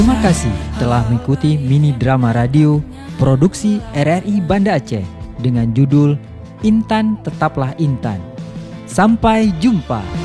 Terima kasih telah mengikuti mini drama radio produksi RRI Banda Aceh dengan judul Intan Tetaplah Intan. Sampai jumpa.